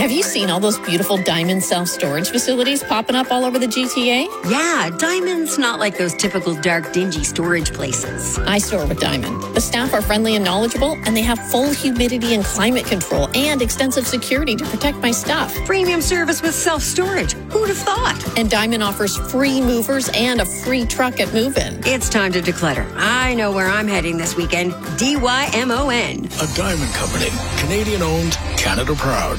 Have you seen all those beautiful Diamond self-storage facilities popping up all over the GTA? Yeah, Diamond's not like those typical dark, dingy storage places. I store with Diamond. The staff are friendly and knowledgeable, and they have full humidity and climate control and extensive security to protect my stuff. Premium service with self-storage. Who'd have thought? And Diamond offers free movers and a free truck at move-in. It's time to declutter. I know where I'm heading this weekend. DYMON. A Diamond Company. Canadian owned, Canada proud.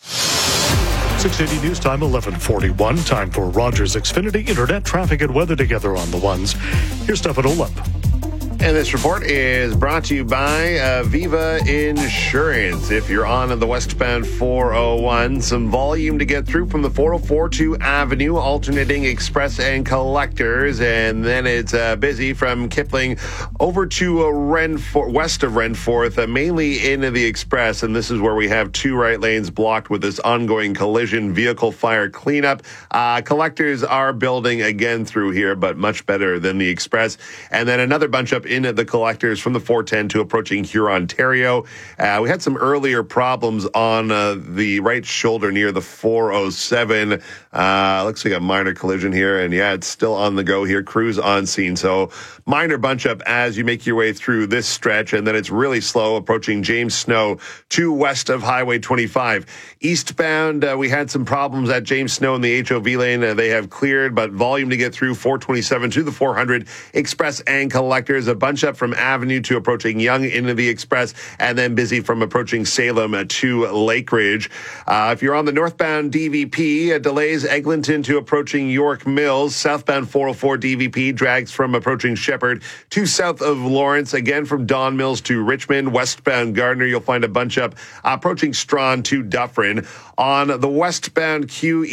680 News Time, 11:41. Time for Rogers Xfinity Internet traffic and weather together on the ones. Here's Stefan Olep. And this report is brought to you by Viva Insurance. If you're on the westbound 401, some volume to get through from the 404 Avenue, alternating express and collectors. And then it's busy from Kipling over to west of Renforth, mainly into the express. And this is where we have two right lanes blocked with this ongoing collision vehicle fire cleanup. Collectors are building again through here, but much better than the express. And then another bunch up in the collectors from the 410 to approaching Huron, Ontario. We had some earlier problems on the right shoulder near the 407. Looks like a minor collision here, and yeah, it's still on the go here. Crews on scene, so minor bunch up as you make your way through this stretch, and then it's really slow approaching James Snow to west of Highway 25. Eastbound, we had some problems at James Snow in the HOV lane. They have cleared, but volume to get through 427 to the 400 express and collectors. A bunch up from Avenue to approaching Yonge into the express, and then busy from approaching Salem to Lake Ridge. If you're on the northbound DVP, delays Eglinton to approaching York Mills. Southbound 404 DVP drags from approaching Shepherd to south of Lawrence, again from Don Mills to Richmond. Westbound Gardner, you'll find a bunch up approaching Strawn to Dufferin. On the westbound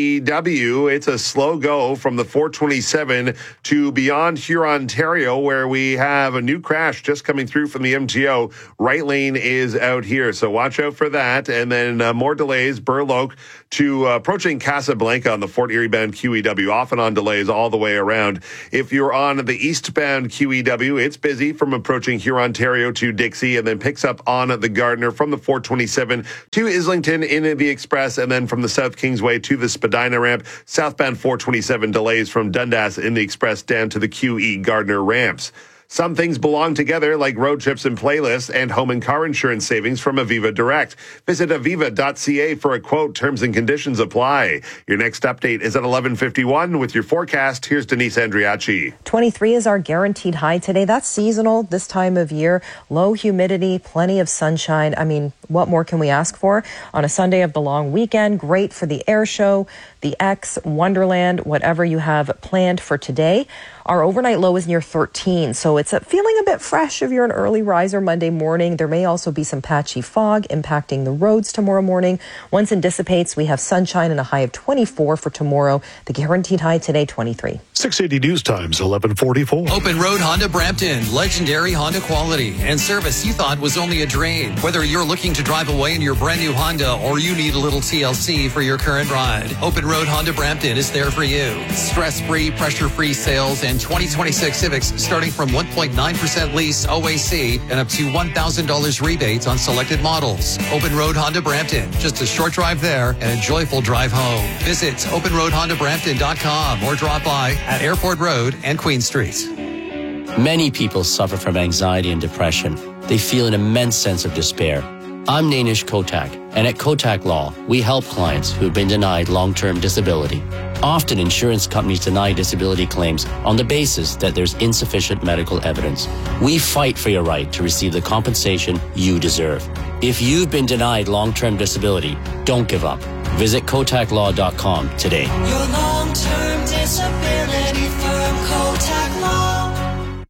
QEW, it's a slow go from the 427 to beyond Huron, Ontario, where we have a new crash just coming through from the MTO. Right lane is out here, so watch out for that. And then more delays, Burloak to approaching Casablanca on the Fort Erie bound QEW, off and on delays all the way around. If you're on the eastbound QEW, it's busy from approaching Huron, Ontario to Dixie, and then picks up on the Gardner from the 427 to Islington into the express, and then from the South Kingsway to the Spadina ramp. Southbound 427 delays from Dundas in the express down to the QE Gardner ramps. Some things belong together, like road trips and playlists, and home and car insurance savings from Aviva Direct. Visit aviva.ca for a quote. Terms and conditions apply. Your next update is at 11:51 with your forecast. Here's Denise Andriachi. 23 is our guaranteed high today. That's seasonal this time of year. Low humidity, plenty of sunshine. I mean, what more can we ask for on a Sunday of the long weekend? Great for the air show, the X, Wonderland, whatever you have planned for today. Our overnight low is near 13, so it's feeling a bit fresh if you're an early riser Monday morning. There may also be some patchy fog impacting the roads tomorrow morning. Once it dissipates, we have sunshine and a high of 24 for tomorrow. The guaranteed high today, 23. 680 News Times, 11:44. Open Road Honda Brampton. Legendary Honda quality and service you thought was only a drain. Whether you're looking to drive away in your brand new Honda or you need a little TLC for your current ride, Open Road Honda Brampton is there for you. Stress-free, pressure-free sales and 2026 Civics starting from 1.9% lease OAC and up to $1,000 rebates on selected models. Open Road Honda Brampton. Just a short drive there and a joyful drive home. Visit openroadhondabrampton.com or drop by at Airport Road and Queen Street. Many people suffer from anxiety and depression. They feel an immense sense of despair. I'm Nainish Kotak, and at Kotak Law, we help clients who've been denied long-term disability. Often, insurance companies deny disability claims on the basis that there's insufficient medical evidence. We fight for your right to receive the compensation you deserve. If you've been denied long-term disability, don't give up. Visit kotaklaw.com today. Your long-term disability firm, Kotak Law.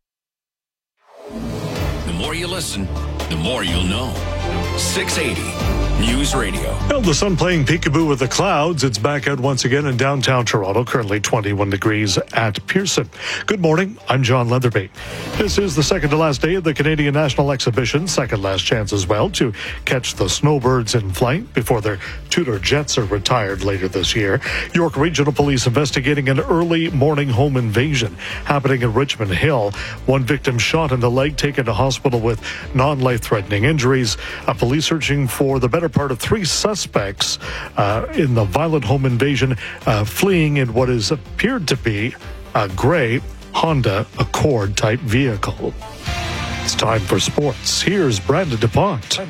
The more you listen, the more you'll know. 680 News Radio. Well, the sun playing peekaboo with the clouds. It's back out once again in downtown Toronto, currently 21 degrees at Pearson. Good morning. I'm John Leatherby. This is the second to last day of the Canadian National Exhibition. Second last chance as well to catch the snowbirds in flight before their Tudor jets are retired later this year. York Regional Police investigating an early morning home invasion happening in Richmond Hill. One victim shot in the leg, taken to hospital with non-life-threatening injuries. Police searching for the better better part of 3 suspects in the violent home invasion fleeing in what is appeared to be a gray Honda Accord type vehicle. It's time for sports. Here's Brandon DuPont.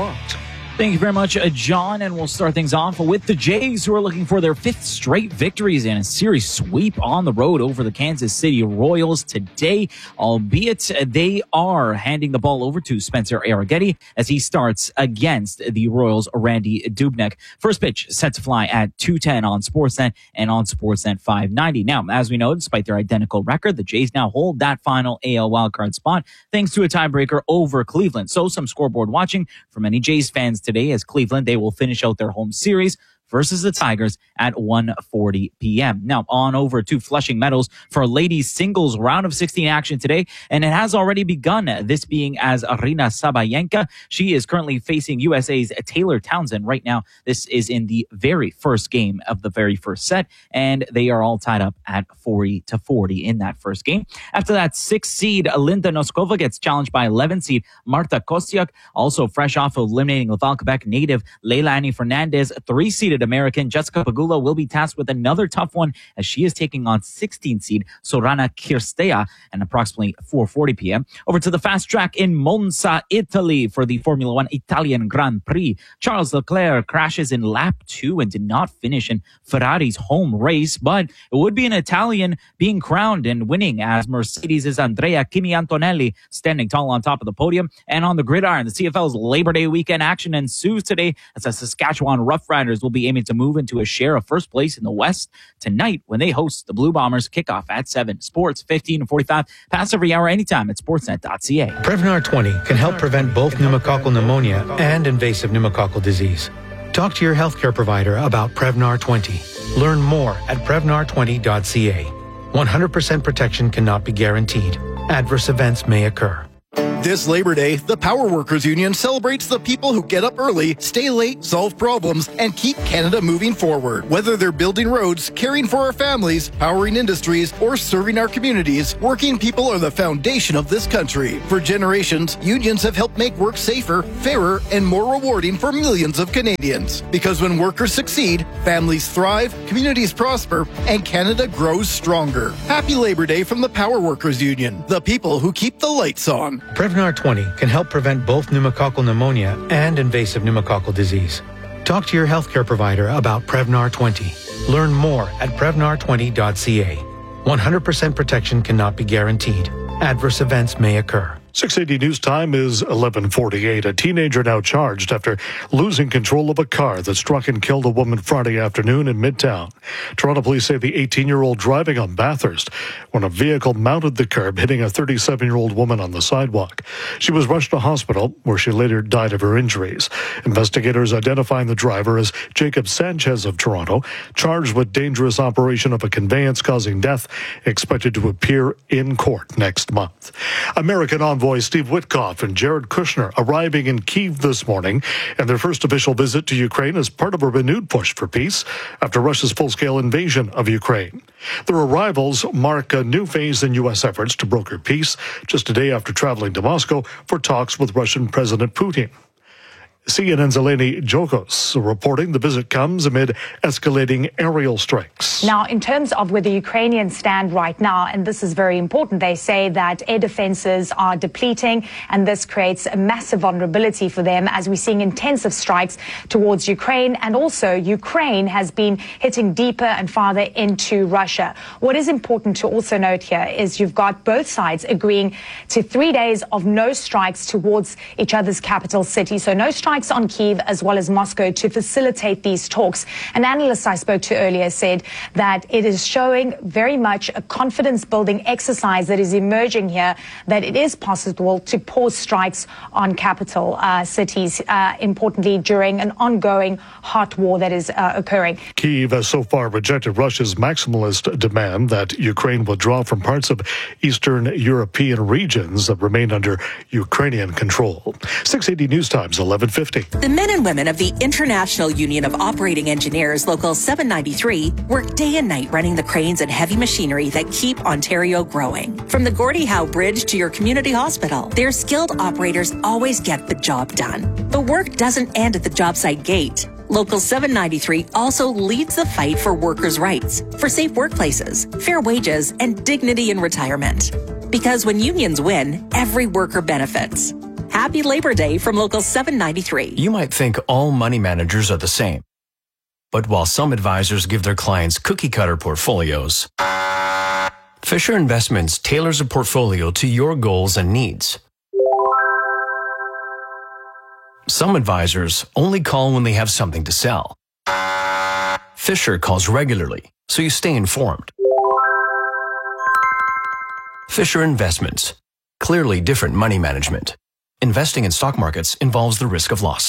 Thank you very much, John. And we'll start things off with the Jays, who are looking for their 5th straight victories and a series sweep on the road over the Kansas City Royals today, albeit they are handing the ball over to Spencer Arrighetti as he starts against the Royals' Randy Dubnyk. First pitch set to fly at 2:10 on Sportsnet and on Sportsnet 590. Now, as we know, despite their identical record, the Jays now hold that final AL wildcard spot thanks to a tiebreaker over Cleveland. So some scoreboard watching for many Jays fans today, as Cleveland, they will finish out their home series versus the Tigers at 1:40 p.m. Now, on over to Flushing Meadows for ladies singles round of 16 action today, and it has already begun, this being as Aryna Sabalenka. She is currently facing USA's Taylor Townsend right now. This is in the very first game of the very first set, and they are all tied up at 40-40 in that first game. After that, 6th seed Linda Noskova gets challenged by 11th seed Marta Kostiuk, also fresh off of eliminating Laval, Quebec native Leilani Fernandez. 3-seeded American Jessica Pegula will be tasked with another tough one as she is taking on 16th seed Sorana Kirstea at approximately 4:40 p.m. Over to the fast track in Monza, Italy for the Formula One Italian Grand Prix. Charles Leclerc crashes in lap 2 and did not finish in Ferrari's home race, but it would be an Italian being crowned and winning as Mercedes' Andrea Kimi Antonelli standing tall on top of the podium. And on the gridiron, the CFL's Labor Day weekend action ensues today as the Saskatchewan Roughriders will be aiming to move into a share of first place in the West tonight when they host the Blue Bombers. Kickoff at 7. Sports 15 and 45. Pass every hour anytime at sportsnet.ca. Prevnar 20 can help prevent both pneumococcal pneumonia and invasive pneumococcal disease. Talk to your healthcare provider about Prevnar 20. Learn more at Prevnar20.ca. 100% protection cannot be guaranteed. Adverse events may occur. This Labor Day, the Power Workers Union celebrates the people who get up early, stay late, solve problems, and keep Canada moving forward. Whether they're building roads, caring for our families, powering industries, or serving our communities, working people are the foundation of this country. For generations, unions have helped make work safer, fairer, and more rewarding for millions of Canadians. Because when workers succeed, families thrive, communities prosper, and Canada grows stronger. Happy Labor Day from the Power Workers Union, the people who keep the lights on. Prevnar 20 can help prevent both pneumococcal pneumonia and invasive pneumococcal disease. Talk to your healthcare provider about Prevnar 20. Learn more at Prevnar20.ca. 100% protection cannot be guaranteed. Adverse events may occur. 680 News Time is 11:48. A teenager now charged after losing control of a car that struck and killed a woman Friday afternoon in Midtown. Toronto police say the 18-year-old driving on Bathurst when a vehicle mounted the curb, hitting a 37-year-old woman on the sidewalk. She was rushed to hospital, where she later died of her injuries. Investigators identifying the driver as Jacob Sanchez of Toronto, charged with dangerous operation of a conveyance causing death, expected to appear in court next month. American envoy Steve Witkoff and Jared Kushner arriving in Kyiv this morning and their first official visit to Ukraine as part of a renewed push for peace after Russia's full-scale invasion of Ukraine. Their arrivals mark a new phase in U.S. efforts to broker peace just a day after traveling to Moscow for talks with Russian President Putin. CNN's Eleni Jokos reporting the visit comes amid escalating aerial strikes. Now, in terms of where the Ukrainians stand right now, and this is very important, they say that air defenses are depleting, and this creates a massive vulnerability for them as we're seeing intensive strikes towards Ukraine. And also, Ukraine has been hitting deeper and farther into Russia. What is important to also note here is you've got both sides agreeing to 3 days of no strikes towards each other's capital city. So no strikes on Kyiv as well as Moscow to facilitate these talks. An analyst I spoke to earlier said that it is showing very much a confidence-building exercise that is emerging here, that it is possible to pause strikes on capital cities, importantly during an ongoing hot war that is occurring. Kyiv has so far rejected Russia's maximalist demand that Ukraine withdraw from parts of Eastern European regions that remain under Ukrainian control. 680 News Times, 11:50. 11:50. The men and women of the International Union of Operating Engineers, Local 793, work day and night running the cranes and heavy machinery that keep Ontario growing. From the Gordie Howe Bridge to your community hospital, their skilled operators always get the job done. The work doesn't end at the job site gate. Local 793 also leads the fight for workers' rights, for safe workplaces, fair wages, and dignity in retirement. Because when unions win, every worker benefits. Happy Labor Day from Local 793. You might think all money managers are the same. But while some advisors give their clients cookie-cutter portfolios, Fisher Investments tailors a portfolio to your goals and needs. Some advisors only call when they have something to sell. Fisher calls regularly, so you stay informed. Fisher Investments. Clearly different money management. Investing in stock markets involves the risk of loss.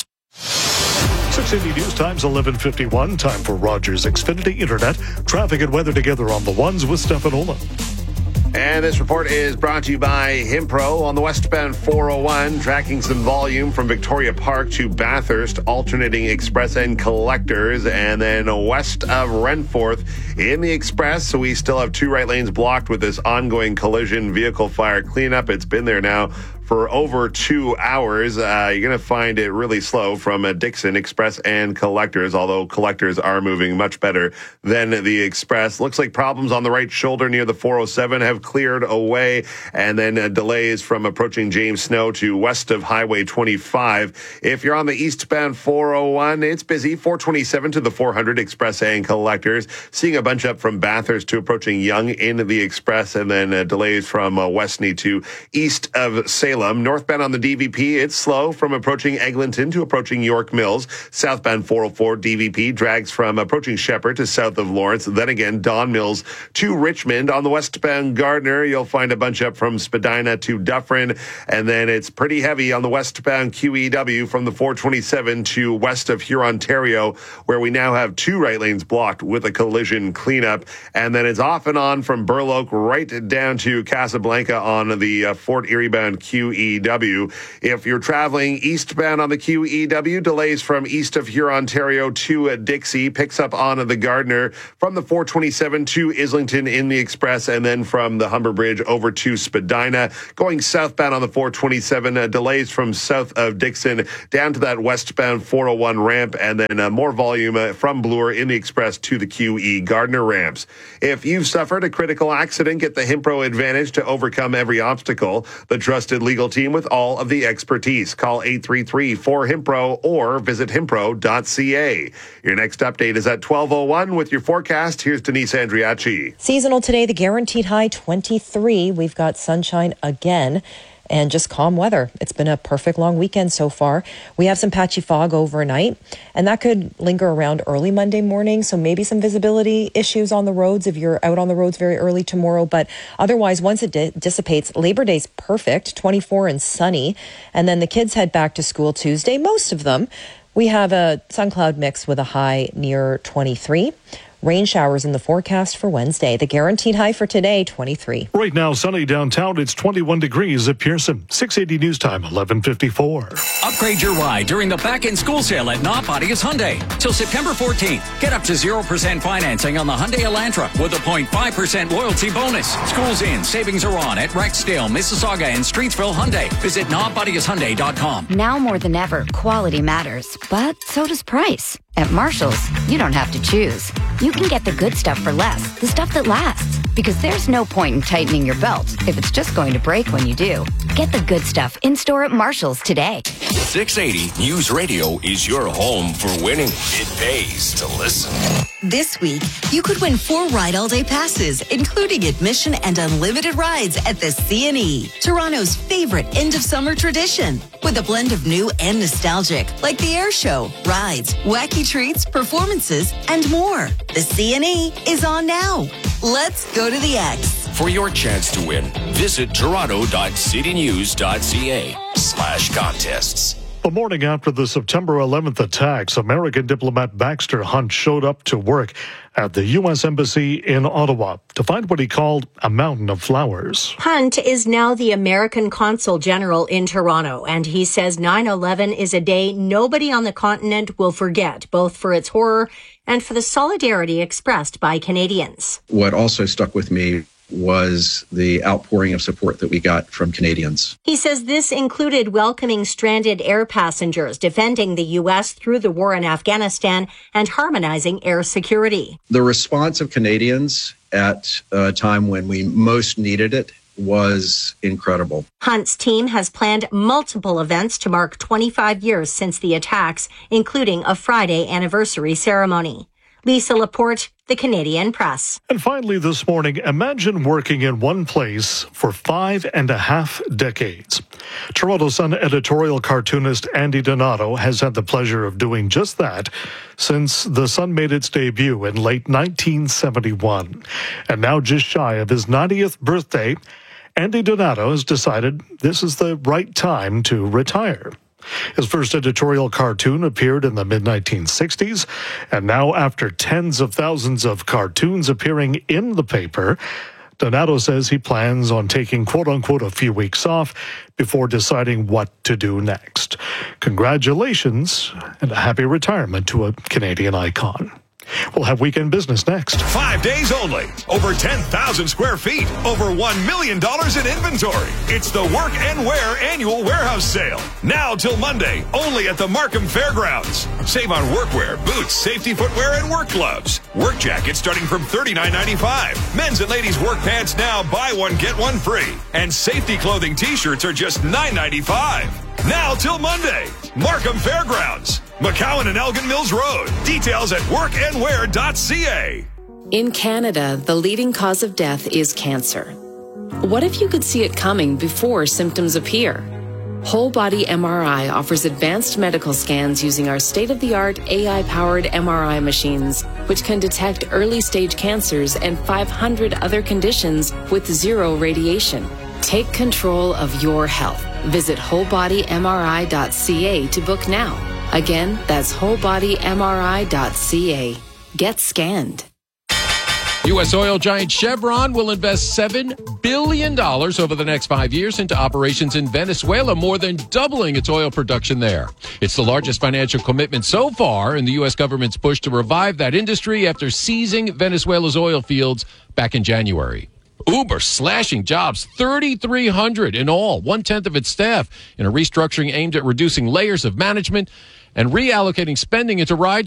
680 News Times 11:51. Time for Rogers Xfinity Internet. Traffic and weather together on the ones with Stefanola. And this report is brought to you by Himpro on the westbound 401, tracking some volume from Victoria Park to Bathurst, alternating express and collectors, and then west of Renforth in the express. So we still have 2 right lanes blocked with this ongoing collision vehicle fire cleanup. It's been there now for over 2 hours. You're going to find it really slow from Dixon Express and collectors, although collectors are moving much better than the express. Looks like problems on the right shoulder near the 407 have cleared away, and then delays from approaching James Snow to west of Highway 25. If you're on the eastbound 401, it's busy. 427 to the 400 express and collectors. Seeing a bunch up from Bathurst to approaching Yonge in the express, and then delays from Westney to east of Salem. Northbound on the DVP, it's slow from approaching Eglinton to approaching York Mills. Southbound 404 DVP drags from approaching Shepherd to south of Lawrence. Then again, Don Mills to Richmond. On the westbound Gardner, you'll find a bunch up from Spadina to Dufferin. And then it's pretty heavy on the westbound QEW from the 427 to west of Hurontario, where we now have 2 right lanes blocked with a collision cleanup. And then it's off and on from Burloak right down to Casablanca on the Fort Erie bound QEW. If you're traveling eastbound on the QEW, delays from east of Hurontario to Dixie, picks up on the Gardner from the 427 to Islington in the express, and then from the Humber Bridge over to Spadina. Going southbound on the 427, delays from south of Dixon down to that westbound 401 ramp, and then more volume from Bloor in the express to the QE Gardner ramps. If you've suffered a critical accident, get the Himpro Advantage to overcome every obstacle. The trusted legal team with all of the expertise. Call 833-4HIMPRO or visit himpro.ca. Your next update is at 12:01 with your forecast. Here's Denise Andriachi. Seasonal today, the guaranteed high 23. We've got sunshine again and just calm weather. It's been a perfect long weekend so far. We have some patchy fog overnight, and that could linger around early Monday morning. So maybe some visibility issues on the roads if you're out on the roads very early tomorrow. But otherwise, once it dissipates, Labor Day's perfect, 24 and sunny. And then the kids head back to school Tuesday, most of them. We have a sun cloud mix with a high near 23. Rain showers in the forecast for Wednesday. The guaranteed high for today, 23. Right now, sunny downtown. It's 21 degrees at Pearson. 680 News Time, 11:54. Upgrade your ride during the back-end school sale at Nobodius Hyundai. Till September 14th, get up to 0% financing on the Hyundai Elantra with a 0.5% loyalty bonus. School's in, savings are on at Rexdale, Mississauga, and Streetsville Hyundai. Visit NobodiusHyundai.com. Now more than ever, quality matters, but so does price. At Marshall's, you don't have to choose. You can get the good stuff for less, the stuff that lasts. Because there's no point in tightening your belt if it's just going to break when you do. Get the good stuff in-store at Marshall's today. 680 News Radio is your home for winning. It pays to listen. This week, you could win 4 Ride All Day passes, including admission and unlimited rides at the C&E, Toronto's favorite end-of-summer tradition. With a blend of new and nostalgic, like the air show, rides, wacky treats, performances, and more. The C&E is on now. Let's go to the X. For your chance to win, visit toronto.citynews.ca/contests. The morning after the September 11th attacks, American diplomat Baxter Hunt showed up to work at the U.S. Embassy in Ottawa to find what he called a mountain of flowers. Hunt is now the American Consul General in Toronto, and he says 9/11 is a day nobody on the continent will forget, both for its horror and for the solidarity expressed by Canadians. What also stuck with me was the outpouring of support that we got from Canadians. He says this included welcoming stranded air passengers, defending the U.S. through the war in Afghanistan, and harmonizing air security. The response of Canadians at a time when we most needed it was incredible. Hunt's team has planned multiple events to mark 25 years since the attacks, including a Friday anniversary ceremony. Lisa Laporte, The Canadian Press. And finally this morning, imagine working in one place for 5.5 decades. Toronto Sun editorial cartoonist Andy Donato has had the pleasure of doing just that since the Sun made its debut in late 1971. And now just shy of his 90th birthday, Andy Donato has decided this is the right time to retire. His first editorial cartoon appeared in the mid-1960s, and now after tens of thousands of cartoons appearing in the paper, Donato says he plans on taking quote-unquote a few weeks off before deciding what to do next. Congratulations and a happy retirement to a Canadian icon. We'll have weekend business next. 5 days only. Over 10,000 square feet. Over $1 million in inventory. It's the Work and Wear annual warehouse sale. Now till Monday, only at the Markham Fairgrounds. Save on workwear, boots, safety footwear, and work gloves. Work jackets starting from $39.95. Men's and ladies' work pants now buy one, get one free. And safety clothing t-shirts are just $9.95. Now till Monday, Markham Fairgrounds, McCowan and Elgin Mills Road. Details at workandwear.ca. In Canada, the leading cause of death is cancer. What if you could see it coming before symptoms appear? Whole Body MRI offers advanced medical scans using our state-of-the-art AI-powered MRI machines, which can detect early-stage cancers and 500 other conditions with zero radiation. Take control of your health. Visit wholebodymri.ca to book now. Again, that's wholebodymri.ca. Get scanned. U.S. oil giant Chevron will invest $7 billion over the next 5 years into operations in Venezuela, more than doubling its oil production there. It's the largest financial commitment so far in the U.S. government's push to revive that industry after seizing Venezuela's oil fields back in January. Uber slashing jobs, 3,300 in all, 1/10 of its staff, in a restructuring aimed at reducing layers of management and reallocating spending into ride